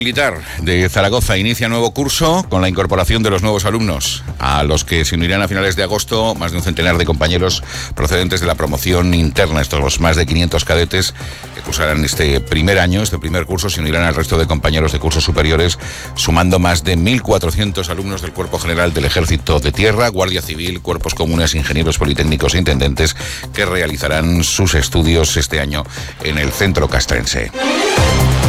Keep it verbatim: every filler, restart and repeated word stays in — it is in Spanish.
Militar de Zaragoza inicia nuevo curso con la incorporación de los nuevos alumnos, a los que se unirán a finales de agosto más de un centenar de compañeros procedentes de la promoción interna. Estos más de quinientos cadetes que cursarán este primer año, este primer curso, se unirán al resto de compañeros de cursos superiores, sumando más de mil cuatrocientos alumnos del Cuerpo General del Ejército de Tierra, Guardia Civil, Cuerpos Comunes, Ingenieros Politécnicos e Intendentes, que realizarán sus estudios este año en el centro castrense.